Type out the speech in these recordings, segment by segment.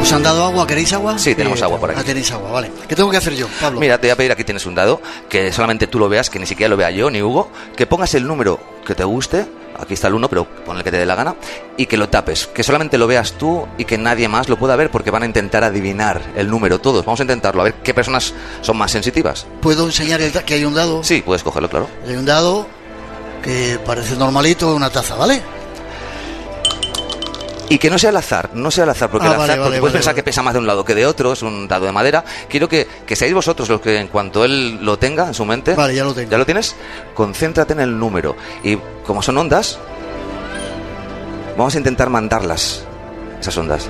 ¿Os han dado agua? ¿Queréis agua? Sí, tenemos agua por aquí. Tenéis agua, vale. ¿Qué tengo que hacer yo, Pablo? Mira, te voy a pedir, aquí tienes un dado, que solamente tú lo veas, que ni siquiera lo vea yo ni Hugo, que pongas el número que te guste, aquí está el 1, pero pon el que te dé la gana, y que lo tapes, que solamente lo veas tú y que nadie más lo pueda ver, porque van a intentar adivinar el número todos. Vamos a intentarlo, a ver qué personas son más sensitivas. ¿Puedo enseñar que hay un dado? Sí, puedes cogerlo, claro. Hay un dado que parece normalito, una taza, ¿vale? Y que no sea al azar, porque puedes pensar que pesa más de un lado que de otro, es un dado de madera. Quiero que seáis vosotros los que en cuanto él lo tenga en su mente... Vale, ya lo tengo. ¿Ya lo tienes? Concéntrate en el número. Y como son ondas, vamos a intentar mandarlas, esas ondas.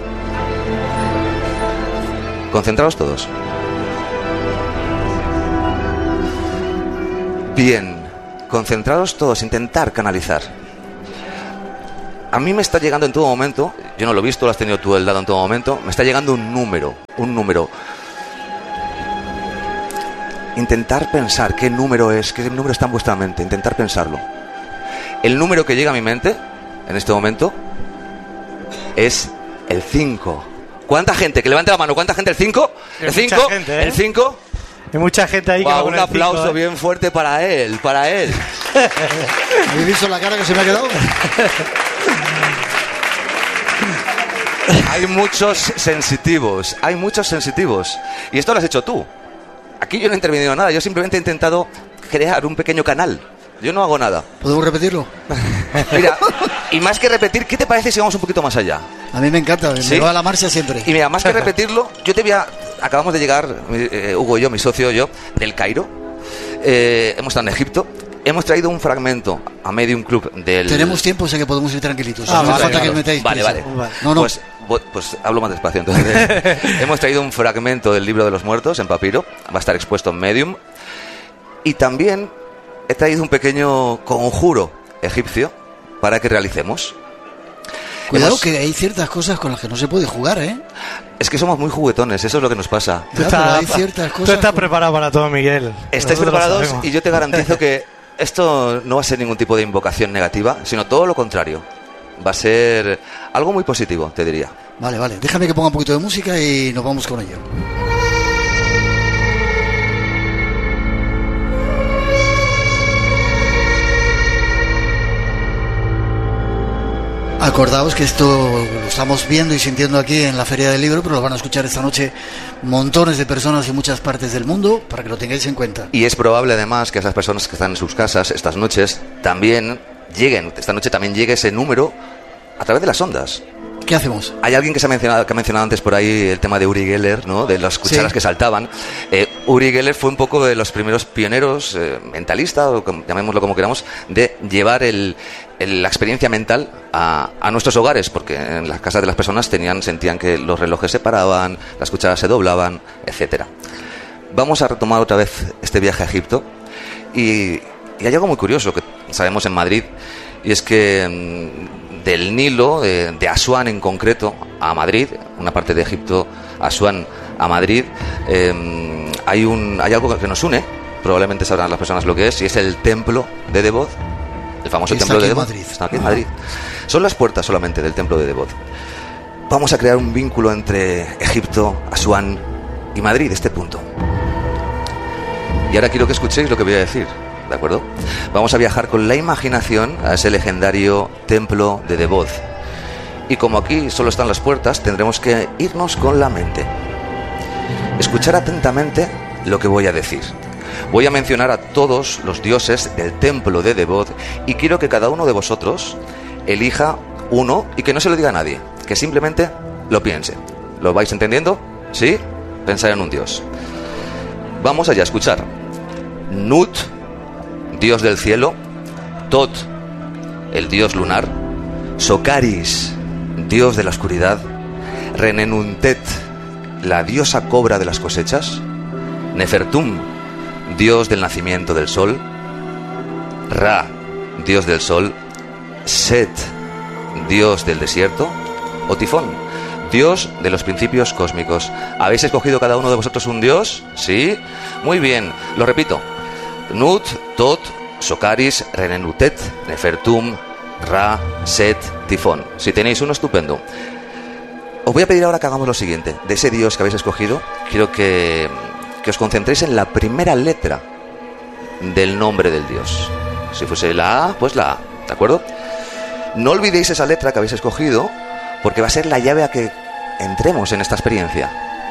Concentraos todos. Bien, concentraos todos, intentar canalizar. A mí me está llegando en todo momento, yo no lo he visto, lo has tenido tú el dado en todo momento, me está llegando un número. Intentar pensar qué número está en vuestra mente, intentar pensarlo. El número que llega a mi mente, en este momento, es el 5. ¿Cuánta gente? Que levante la mano, ¿cuánta gente el 5? ¿El 5? ¿El 5? Hay mucha gente ahí que va con un aplauso bien fuerte para él, ¿Habéis visto la cara que se me ha quedado? Hay muchos sensitivos. Y esto lo has hecho tú. Aquí yo no he intervenido en nada, yo simplemente he intentado crear un pequeño canal. Yo no hago nada. ¿Podemos repetirlo? Mira, y más que repetir, ¿qué te parece si vamos un poquito más allá? A mí me encanta, ¿Sí? Me va a la marcha siempre. Y mira, más que repetirlo, acabamos de llegar, Hugo y yo, mi socio y yo, del Cairo. Hemos estado en Egipto. Hemos traído un fragmento a Medium Club del... Tenemos tiempo, sé que podemos ir tranquilitos. No vale, falta que os metáis. Vale. No. Pues hablo más despacio entonces. Hemos traído un fragmento del Libro de los Muertos en papiro. Va a estar expuesto en Medium. Y también he traído un pequeño conjuro egipcio para que realicemos. Cuidado que hay ciertas cosas con las que no se puede jugar, ¿eh? Es que somos muy juguetones, eso es lo que nos pasa. Hay ciertas cosas. Tú estás preparado para todo, Miguel. Estáis preparados y yo te garantizo que esto no va a ser ningún tipo de invocación negativa, sino todo lo contrario. Va a ser algo muy positivo, te diría. Vale. Déjame que ponga un poquito de música y nos vamos con ello. Acordaos que esto lo estamos viendo y sintiendo aquí en la Feria del Libro, pero lo van a escuchar esta noche montones de personas en muchas partes del mundo, para que lo tengáis en cuenta. Y es probable además que esas personas que están en sus casas estas noches también llegue ese número a través de las ondas. ¿Qué hacemos? Hay alguien que ha mencionado antes por ahí el tema de Uri Geller, ¿no? De las cucharas que saltaban. Uri Geller fue un poco de los primeros pioneros, mentalista, o llamémoslo como queramos, de llevar la experiencia mental a nuestros hogares, porque en las casas de las personas sentían que los relojes se paraban, las cucharas se doblaban, etcétera. Vamos a retomar otra vez este viaje a Egipto y hay algo muy curioso que sabemos en Madrid, y es que del Nilo, de Asuán en concreto, a Madrid, una parte de Egipto, Asuán a Madrid, hay algo que nos une, probablemente sabrán las personas lo que es, y es el templo de Devot, el famoso templo de Devot. Está aquí en Madrid. Son las puertas solamente del templo de Devot. Vamos a crear un vínculo entre Egipto, Asuán y Madrid, este punto. Y ahora quiero que escuchéis lo que voy a decir, ¿de acuerdo? Vamos a viajar con la imaginación a ese legendario templo de Devot. Y como aquí solo están las puertas, tendremos que irnos con la mente. Escuchar atentamente lo que voy a decir. Voy a mencionar a todos los dioses del templo de Devot y quiero que cada uno de vosotros elija uno y que no se lo diga a nadie, que simplemente lo piense. ¿Lo vais entendiendo? ¿Sí? Pensar en un dios. Vamos allá a escuchar. Nut, dios del cielo. Tot, el dios lunar. Socaris, dios de la oscuridad. Renenuntet, la diosa cobra de las cosechas. Nefertum, dios del nacimiento del sol. Ra, dios del sol. Set, dios del desierto. O Tifón, dios de los principios cósmicos. ¿Habéis escogido cada uno de vosotros un dios? ¿Sí? Muy bien, lo repito. Nut, Tot, Socaris, Renenutet, Nefertum, Ra, Set, Tifón. Si tenéis uno, estupendo. Os voy a pedir ahora que hagamos lo siguiente. De ese Dios que habéis escogido, quiero que os concentréis en la primera letra del nombre del Dios. Si fuese la A, pues la A, ¿de acuerdo? No olvidéis esa letra que habéis escogido, porque va a ser la llave a que entremos en esta experiencia.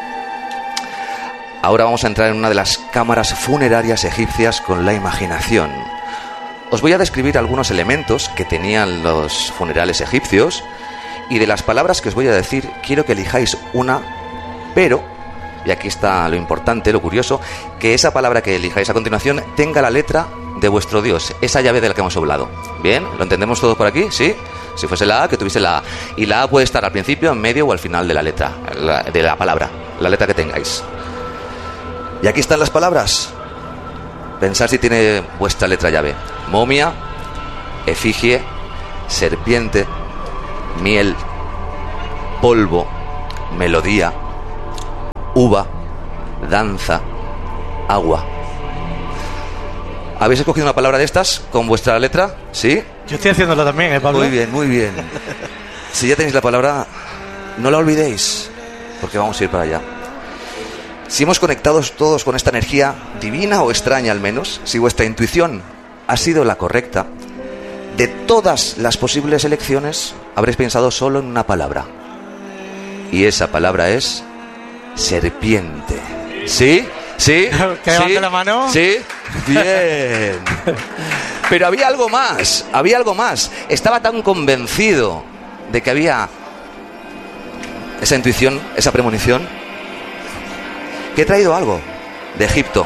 Ahora vamos a entrar en una de las cámaras funerarias egipcias con la imaginación. Os voy a describir algunos elementos que tenían los funerales egipcios, y de las palabras que os voy a decir, quiero que elijáis una, pero, y aquí está lo importante, lo curioso, que esa palabra que elijáis a continuación tenga la letra de vuestro Dios, esa llave de la que hemos hablado. ¿Bien? ¿Lo entendemos todos por aquí? ¿Sí? Si fuese la A, que tuviese la A. Y la A puede estar al principio, en medio o al final de la letra, de la palabra, la letra que tengáis. Y aquí están las palabras. Pensad si tiene vuestra letra llave. Momia, efigie, serpiente, miel, polvo, melodía, uva, danza, agua. ¿Habéis escogido una palabra de estas con vuestra letra? ¿Sí? Yo estoy haciéndolo también, Pablo. Muy bien, muy bien. Si ya tenéis la palabra, no la olvidéis, porque vamos a ir para allá. Si hemos conectado todos con esta energía divina o extraña al menos, si vuestra intuición ha sido la correcta, de todas las posibles elecciones habréis pensado solo en una palabra. Y esa palabra es serpiente. ¿Sí? ¿Sí? ¿Que levante la mano? ¿Sí? Bien. Pero había algo más, había algo más. Estaba tan convencido de que había esa intuición, esa premonición, que he traído algo de Egipto.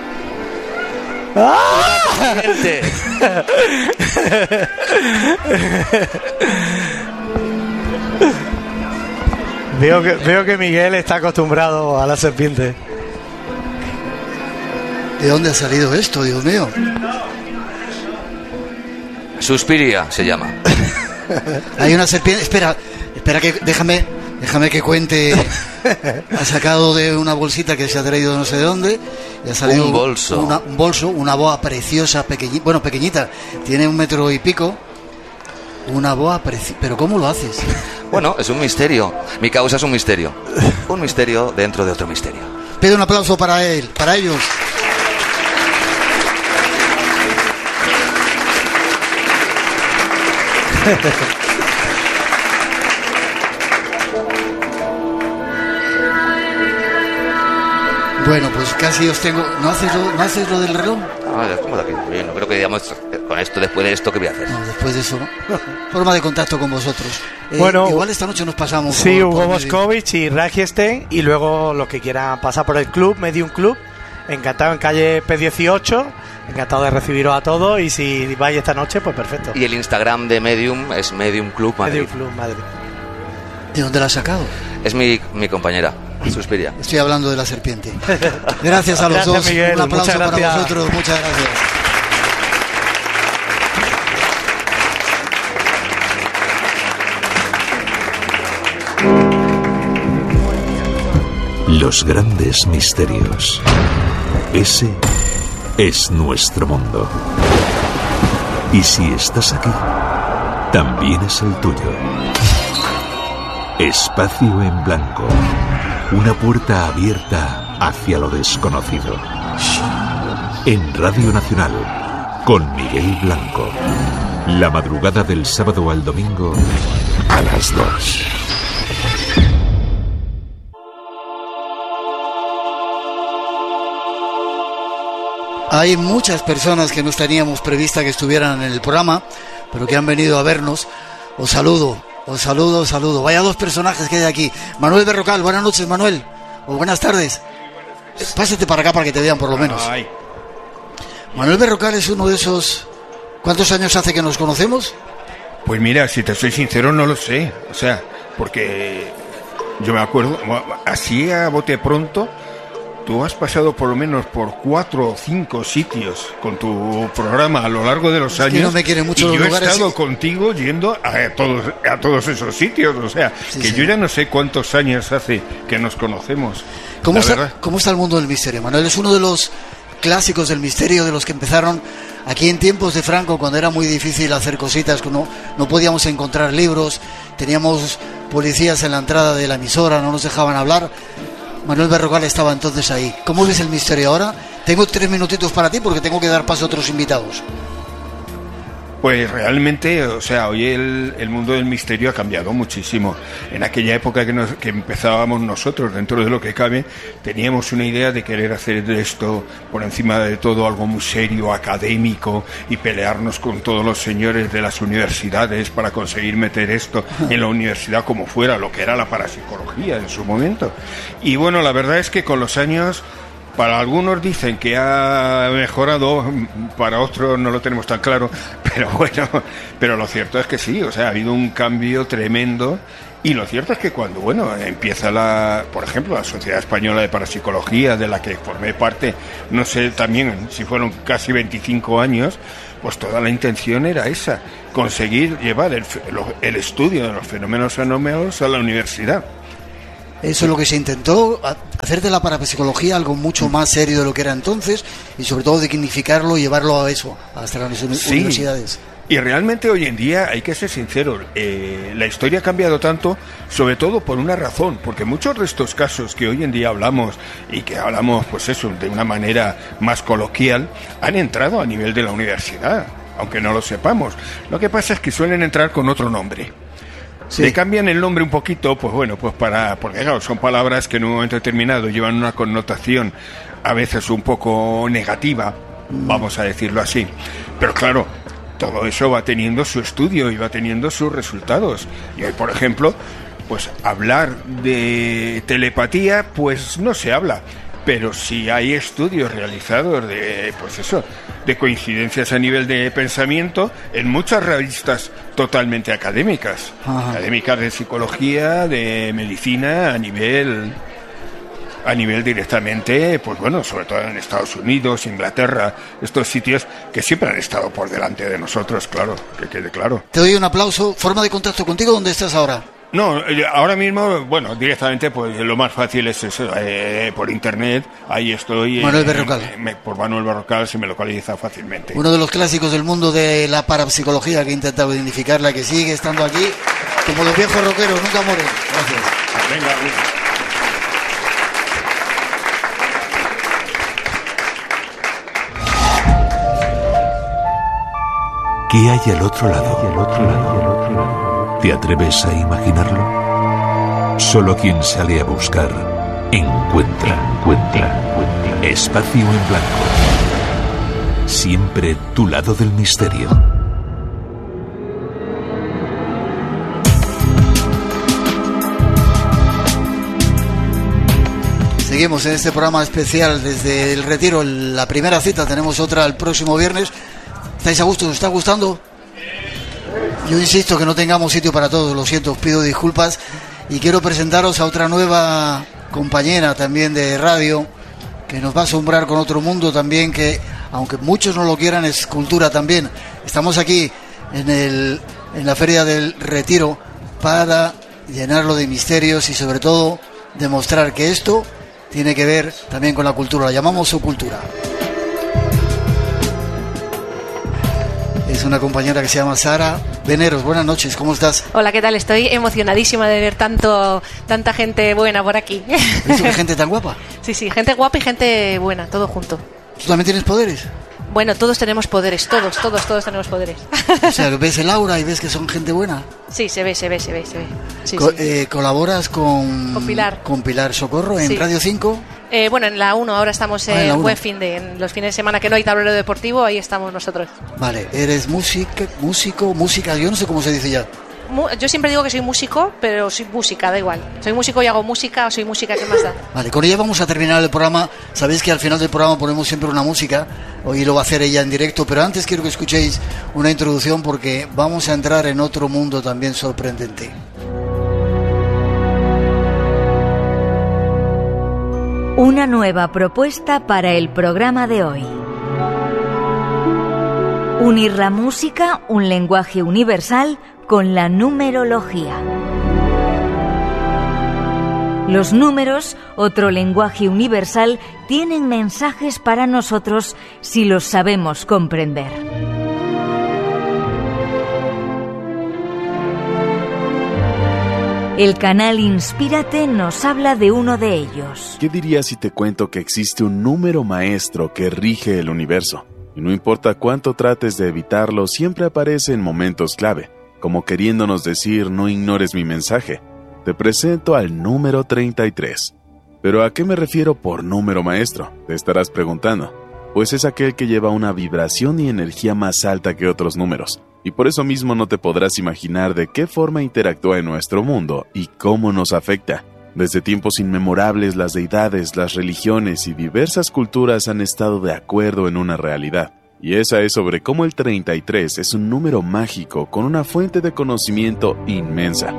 ¡Ah! Veo que Miguel está acostumbrado a la serpiente. ¿De dónde ha salido esto, Dios mío? Suspiria se llama. Hay una serpiente. Espera que déjame que cuente. Ha sacado de una bolsita que se ha traído no sé de dónde. Y ha salido un bolso. Una boa preciosa, pequeñita. Tiene 1 metro y pico. Una boa preciosa. ¿Pero cómo lo haces? Bueno, es un misterio. Mi causa es un misterio. Un misterio dentro de otro misterio. Pido un aplauso para ellos. Bueno, pues casi os tengo. ¿No haces lo del reloj? ¿Cómo de aquí? No creo que digamos con esto, después de esto, ¿qué voy a hacer? No, después de eso, forma de contacto con vosotros. Bueno, igual esta noche nos pasamos. Sí, Hugo Boscovich y Ragiestein, y luego los que quieran pasar por el club, Medium Club, encantado en calle P18, encantado de recibiros a todos, y si vais esta noche, pues perfecto. Y el Instagram de Medium es Medium Club Madrid. Medium Club Madrid. ¿De dónde la has sacado? Es mi compañera, Suspiria. Estoy hablando de la serpiente. Gracias a los dos. Miguel, un aplauso para vosotros. Muchas gracias. Los grandes misterios. Ese es nuestro mundo. Y si estás aquí, también es el tuyo. Espacio en blanco. Una puerta abierta hacia lo desconocido. En Radio Nacional, con Miguel Blanco. La madrugada del sábado al domingo a las 2. Hay muchas personas que no teníamos prevista que estuvieran en el programa, pero que han venido a vernos. Os saludo. Vaya 2 personajes que hay aquí. Manuel Berrocal, buenas noches, Manuel. O buenas tardes. Pásate para acá para que te vean por lo menos. Ay. Manuel Berrocal es uno de esos... ¿Cuántos años hace que nos conocemos? Pues mira, si te soy sincero, no lo sé. O sea, porque yo me acuerdo, así a bote pronto, tú has pasado por lo menos por 4 o 5 sitios con tu programa a lo largo de los años. Que no me quieren mucho y los yo lugares. He estado contigo yendo a todos esos sitios. O sea, sí. Yo ya no sé cuántos años hace que nos conocemos. ¿Cómo está el mundo del misterio, Manuel? Es uno de los clásicos del misterio, de los que empezaron aquí en tiempos de Franco, cuando era muy difícil hacer cositas, no podíamos encontrar libros, teníamos policías en la entrada de la emisora, no nos dejaban hablar. Manuel Berrocal estaba entonces ahí. ¿Cómo ves el misterio ahora? Tengo 3 minutitos para ti porque tengo que dar paso a otros invitados. Pues realmente, o sea, hoy el mundo del misterio ha cambiado muchísimo. En aquella época que empezábamos nosotros, dentro de lo que cabe, teníamos una idea de querer hacer de esto, por encima de todo, algo muy serio, académico, y pelearnos con todos los señores de las universidades para conseguir meter esto en la universidad como fuera, lo que era la parapsicología en su momento. Y bueno, la verdad es que con los años, para algunos dicen que ha mejorado, para otros no lo tenemos tan claro, pero bueno, pero lo cierto es que sí, o sea, ha habido un cambio tremendo. Y lo cierto es que cuando, bueno, empieza por ejemplo, la Sociedad Española de Parapsicología, de la que formé parte, no sé también si fueron casi 25 años, pues toda la intención era esa, conseguir llevar el estudio de los fenómenos anómalos a la universidad. Eso es lo que se intentó, hacer de la parapsicología algo mucho más serio de lo que era entonces, y sobre todo dignificarlo y llevarlo a eso, hasta las universidades. Y realmente hoy en día, hay que ser sincero, la historia ha cambiado tanto, sobre todo por una razón, porque muchos de estos casos que hoy en día hablamos, y que hablamos, pues eso, de una manera más coloquial, han entrado a nivel de la universidad, aunque no lo sepamos. Lo que pasa es que suelen entrar con otro nombre. Sí. Le cambian el nombre un poquito, pues bueno, pues porque claro, son palabras que en un momento determinado llevan una connotación a veces un poco negativa, vamos a decirlo así. Pero claro, todo eso va teniendo su estudio y va teniendo sus resultados. Y hoy, por ejemplo, pues hablar de telepatía, pues no se habla. Pero sí hay estudios realizados de, pues eso, de coincidencias a nivel de pensamiento en muchas revistas totalmente académicas. Ajá. Académicas de psicología, de medicina, a nivel directamente, pues bueno, sobre todo en Estados Unidos, Inglaterra, estos sitios que siempre han estado por delante de nosotros, claro, que quede claro. Te doy un aplauso. ¿Forma de contacto contigo? ¿Dónde estás ahora? No, ahora mismo, bueno, directamente, pues lo más fácil es eso, por internet, ahí estoy. Manuel Berrocal. Por Manuel Berrocal se me localiza fácilmente. Uno de los clásicos del mundo de la parapsicología, que he intentado identificarla, que sigue estando aquí, como los viejos rockeros, nunca mueren. Gracias. Venga. ¿Qué hay al otro lado? ¿Te atreves a imaginarlo? Solo quien sale a buscar encuentra. Espacio en blanco. Siempre tu lado del misterio. Seguimos en este programa especial desde el Retiro, la primera cita, tenemos otra el próximo viernes. ¿Estáis a gusto? ¿Os está gustando? Yo insisto que no tengamos sitio para todos, lo siento, os pido disculpas y quiero presentaros a otra nueva compañera también de radio que nos va a asombrar con otro mundo también que, aunque muchos no lo quieran, es cultura también. Estamos aquí en la Feria del Retiro para llenarlo de misterios y sobre todo demostrar que esto tiene que ver también con la cultura, la llamamos subcultura. Es una compañera que se llama Sara Veneros. Buenas noches, ¿cómo estás? Hola, ¿qué tal? Estoy emocionadísima de ver tanta gente buena por aquí. ¿Has visto que gente tan guapa? Sí, gente guapa y gente buena, todo junto. ¿Tú también tienes poderes? Bueno, todos tenemos poderes, todos tenemos poderes. O sea, ¿ves el aura y ves que son gente buena? Sí, se ve. Sí. ¿Colaboras con Pilar? Con Pilar Socorro en Radio 5. Bueno, en la 1, ahora estamos en buen fin de, en los fines de semana que no hay tablero deportivo, ahí estamos nosotros. Vale, eres música, yo no sé cómo se dice ya. Yo siempre digo que soy músico, pero soy música, da igual. Soy músico y hago música, o soy música, ¿qué más da? Vale, con ella vamos a terminar el programa. Sabéis que al final del programa ponemos siempre una música. Hoy lo va a hacer ella en directo, pero antes quiero que escuchéis una introducción porque vamos a entrar en otro mundo también sorprendente. Una nueva propuesta para el programa de hoy. Unir la música, un lenguaje universal, con la numerología. Los números, otro lenguaje universal, tienen mensajes para nosotros si los sabemos comprender. El canal Inspírate nos habla de uno de ellos. ¿Qué dirías si te cuento que existe un número maestro que rige el universo? Y no importa cuánto trates de evitarlo, siempre aparece en momentos clave, como queriéndonos decir: no ignores mi mensaje. Te presento al número 33. ¿Pero a qué me refiero por número maestro?, te estarás preguntando. Pues es aquel que lleva una vibración y energía más alta que otros números, y por eso mismo no te podrás imaginar de qué forma interactúa en nuestro mundo y cómo nos afecta. Desde tiempos inmemorables, las deidades, las religiones y diversas culturas han estado de acuerdo en una realidad, y esa es sobre cómo el 33 es un número mágico con una fuente de conocimiento inmensa.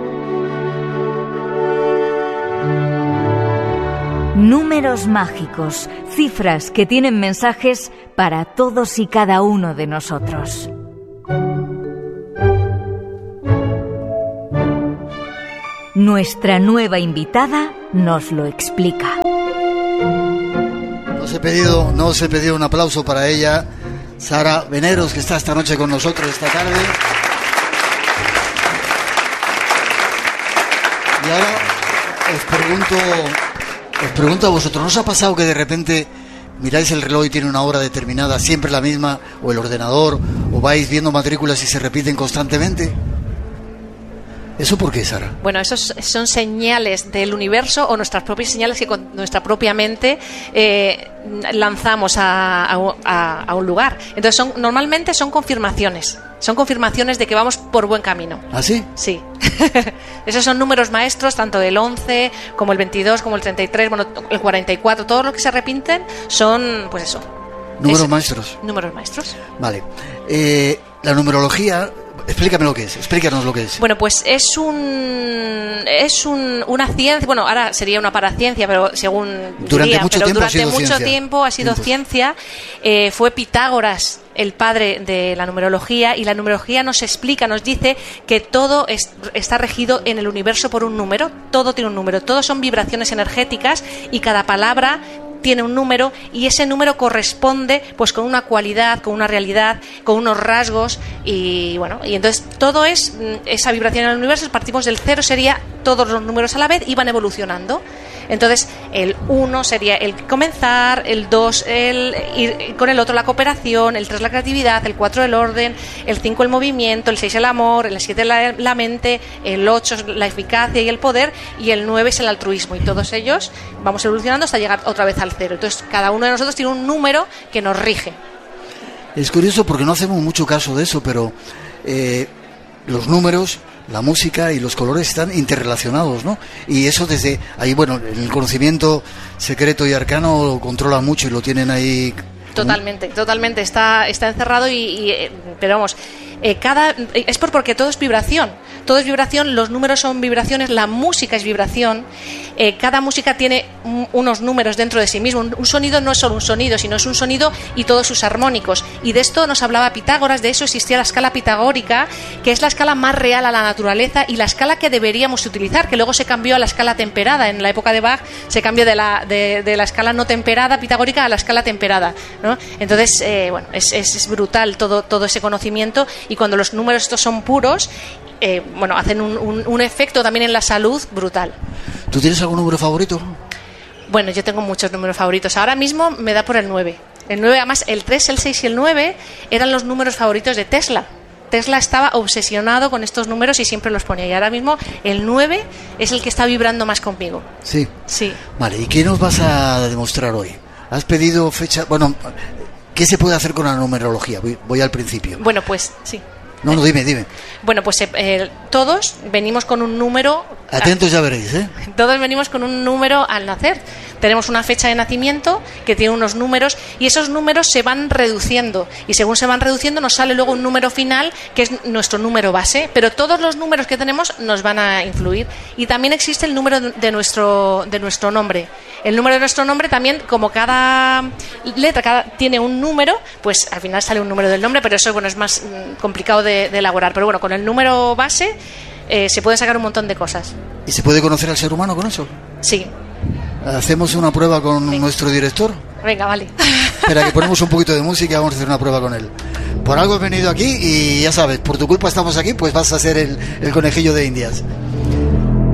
Números mágicos, cifras que tienen mensajes para todos y cada uno de nosotros. Nuestra nueva invitada nos lo explica. Nos he pedido un aplauso para ella, Sara Veneros, que está esta noche con nosotros, esta tarde. Y ahora os pregunto a vosotros, ¿no os ha pasado que de repente miráis el reloj y tiene una hora determinada, siempre la misma, o el ordenador, o vais viendo matrículas y se repiten constantemente? ¿Eso por qué, Sara? Bueno, esos son señales del universo o nuestras propias señales que con nuestra propia mente lanzamos a un lugar. Entonces normalmente son confirmaciones. Son confirmaciones de que vamos por buen camino. ¿Ah, sí? Sí. Esos son números maestros, tanto el 11 como el 22, como el 33, bueno, el 44, todos los que se repiten son, pues eso. ¿Números maestros? Números maestros. Vale. La numerología... Explícanos lo que es. Bueno, pues es una ciencia, bueno, ahora sería una paraciencia, pero durante mucho tiempo ha sido ciencia. Fue Pitágoras el padre de la numerología, y la numerología nos dice que todo está regido en el universo por un número, todo tiene un número, todos son vibraciones energéticas y cada palabra tiene un número, y ese número corresponde pues con una cualidad, con una realidad, con unos rasgos, y bueno, y entonces todo es esa vibración en el universo. Partimos del 0, sería todos los números a la vez y van evolucionando. Entonces el 1 sería el comenzar, el 2 el ir con el otro la cooperación, el 3 la creatividad, el 4 el orden, el 5 el movimiento, el 6 el amor, el 7 la mente, el 8 la eficacia y el poder, y el 9 es el altruismo, y todos ellos vamos evolucionando hasta llegar otra vez al 0. Entonces cada uno de nosotros tiene un número que nos rige. Es curioso porque no hacemos mucho caso de eso, pero los números, la música y los colores están interrelacionados, ¿no? Y eso desde ahí, bueno, el conocimiento secreto y arcano lo controlan mucho y lo tienen ahí. Totalmente, está encerrado pero vamos, es porque todo es vibración. Todo es vibración, los números son vibraciones, la música es vibración. Cada música tiene unos números dentro de sí mismo. Un sonido no es solo un sonido, sino es un sonido y todos sus armónicos. Y de esto nos hablaba Pitágoras, de eso existía la escala pitagórica, que es la escala más real a la naturaleza y la escala que deberíamos utilizar, que luego se cambió a la escala temperada. En la época de Bach se cambió de la escala no temperada pitagórica a la escala temperada, ¿no? Entonces, bueno, es brutal todo ese conocimiento, y cuando los números estos son puros, bueno, hacen un efecto también en la salud brutal. ¿Tú tienes algún número favorito? Bueno, yo tengo muchos números favoritos. Ahora mismo me da por el 9. El 9, además, el 3, el 6 y el 9 eran los números favoritos de Tesla. Tesla estaba obsesionado con estos números y siempre los ponía. Y ahora mismo el 9 es el que está vibrando más conmigo. Sí. Sí. Vale, ¿y qué nos vas a demostrar hoy? ¿Has pedido fecha? Bueno, ¿qué se puede hacer con la numerología? Voy al principio. Bueno, pues sí. No, dime. Bueno, pues todos venimos con un número. Atentos, ya veréis, ¿eh? Todos venimos con un número al nacer. Tenemos una fecha de nacimiento que tiene unos números, y esos números se van reduciendo, y según se van reduciendo nos sale luego un número final que es nuestro número base, pero todos los números que tenemos nos van a influir. Y también existe el número de nuestro nombre. El número de nuestro nombre también, como cada letra tiene un número, pues al final sale un número del nombre, pero eso, bueno, es más complicado de elaborar. Pero bueno, con el número base se puede sacar un montón de cosas. ¿Y se puede conocer al ser humano con eso? Sí. ¿Hacemos una prueba con nuestro director? Venga, vale. Espera, que ponemos un poquito de música y vamos a hacer una prueba con él. Por algo he venido aquí y ya sabes, por tu culpa estamos aquí, pues vas a ser el conejillo de Indias.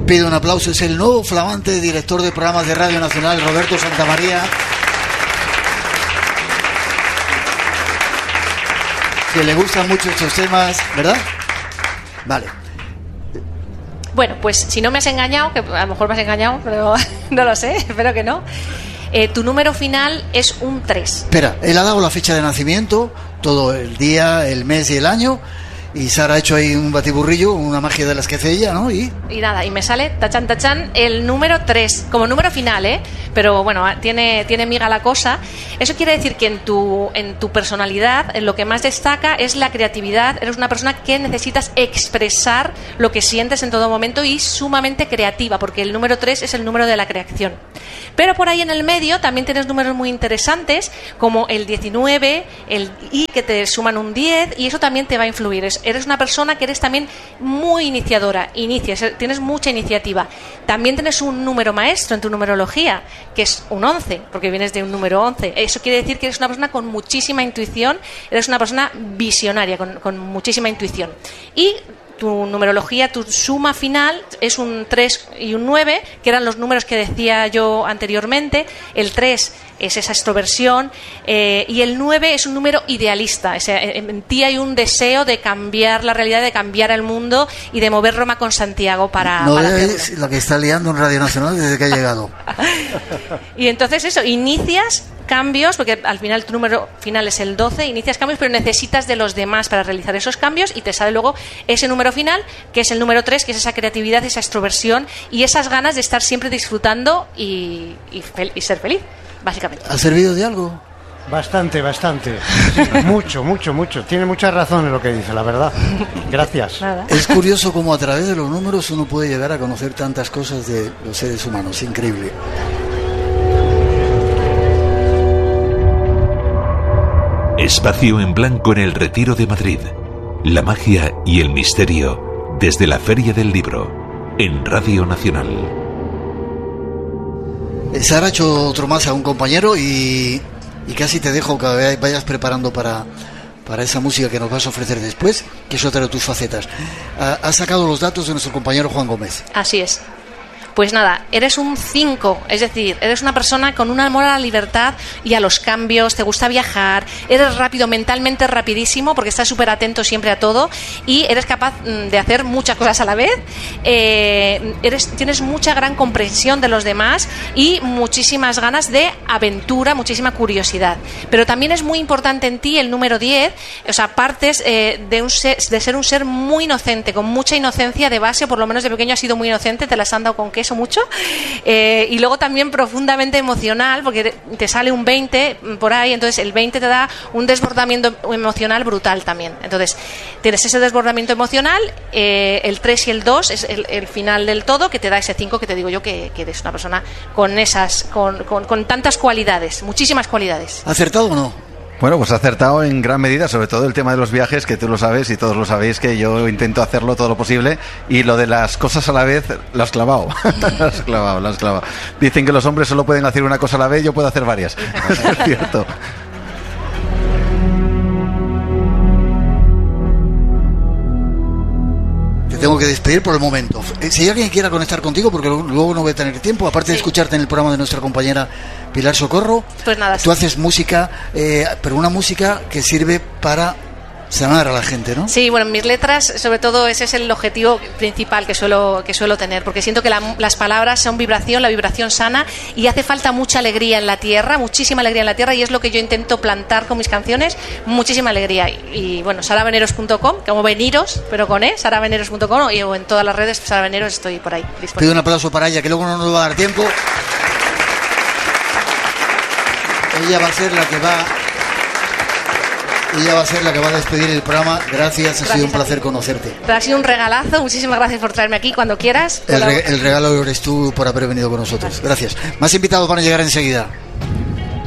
Pido un aplauso, es el nuevo flamante director de programas de Radio Nacional, Roberto Santamaría, que le gustan mucho estos temas, ¿verdad? Vale. Bueno, pues si no me has engañado, que a lo mejor me has engañado, pero no lo sé, espero que no. Tu número final es un 3. Espera, él ha dado la fecha de nacimiento, todo el día, el mes y el año, y Sara ha hecho ahí un batiburrillo, una magia de las que hace ella, ¿no? Y nada, y me sale, tachan, tachan, el número 3, como número final, ¿eh? Pero bueno, tiene miga la cosa. Eso quiere decir que en tu personalidad, en lo que más destaca es la creatividad. Eres una persona que necesitas expresar lo que sientes en todo momento y sumamente creativa, porque el número 3 es el número de la creación. Pero por ahí en el medio también tienes números muy interesantes, como el 19, el I, que te suman un 10, y eso también te va a influir. Eres una persona que eres también muy iniciadora, tienes mucha iniciativa. También tienes un número maestro en tu numerología, que es un 11, porque vienes de un número 11. Eso quiere decir que eres una persona con muchísima intuición, eres una persona visionaria, con muchísima intuición. Y tu numerología, tu suma final es un 3 y un 9, que eran los números que decía yo anteriormente. El 3 es esa extroversión, y el 9 es un número idealista. O sea, en ti hay un deseo de cambiar la realidad, de cambiar el mundo y de mover Roma con Santiago para es lo que está liando en Radio Nacional desde que ha llegado. Y entonces eso, inicias cambios, porque al final tu número final es el 12, inicias cambios, pero necesitas de los demás para realizar esos cambios, y te sale luego ese número final, que es el número 3, que es esa creatividad, esa extroversión y esas ganas de estar siempre disfrutando y ser feliz, básicamente. ¿Ha servido de algo? Bastante. Sí, mucho. Tiene mucha razón en lo que dice, la verdad. Gracias. Nada. Es curioso cómo a través de los números uno puede llegar a conocer tantas cosas de los seres humanos. Increíble. Espacio en blanco en el Retiro de Madrid. La magia y el misterio desde la Feria del Libro en Radio Nacional. Sara ha hecho otro más a un compañero y casi te dejo que vayas preparando para esa música que nos vas a ofrecer después, que es otra de tus facetas. Has sacado los datos de nuestro compañero Juan Gómez. Así es. Pues nada, eres un 5, es decir, eres una persona con un amor a la libertad y a los cambios, te gusta viajar, eres rápido, mentalmente rapidísimo, porque estás súper atento siempre a todo y eres capaz de hacer muchas cosas a la vez, tienes mucha gran comprensión de los demás y muchísimas ganas de aventura, muchísima curiosidad. Pero también es muy importante en ti el número 10, o sea, partes de ser un ser muy inocente, con mucha inocencia de base, por lo menos de pequeño has sido muy inocente, te las han dado con queso mucho, y luego también profundamente emocional, porque te sale un 20 por ahí, entonces el 20 te da un desbordamiento emocional brutal también. Entonces tienes ese desbordamiento emocional, el 3 y el 2 es el final del todo, que te da ese 5 que te digo yo que eres una persona con tantas cualidades, muchísimas cualidades. ¿Acertado o no? Bueno, pues ha acertado en gran medida, sobre todo el tema de los viajes, que tú lo sabes y todos lo sabéis, que yo intento hacerlo todo lo posible, y lo de las cosas a la vez lo has clavado. Lo has clavado. Dicen que los hombres solo pueden hacer una cosa a la vez, yo puedo hacer varias. Es cierto. Tengo que despedir por el momento. Si alguien quiera conectar contigo, porque luego no voy a tener tiempo, aparte de escucharte en el programa de nuestra compañera Pilar Socorro, pues nada, tú haces música, pero una música que sirve para sanar a la gente, ¿no? Sí, bueno, en mis letras, sobre todo ese es el objetivo principal que suelo tener, porque siento que las palabras son vibración, la vibración sana, y hace falta mucha alegría en la tierra, muchísima alegría en la tierra, y es lo que yo intento plantar con mis canciones, muchísima alegría. Y bueno, saraveneros.com, como veniros, pero con saraveneros.com, o en todas las redes, Sara Veneros, estoy por ahí disponible. Pido un aplauso para ella, que luego no nos va a dar tiempo. Ella va a ser la que va a despedir el programa. Gracias, ha sido un placer conocerte. Te ha sido un regalazo, muchísimas gracias por traerme aquí cuando quieras. El regalo eres tú por haber venido con nosotros. Gracias. Más invitados van a llegar enseguida.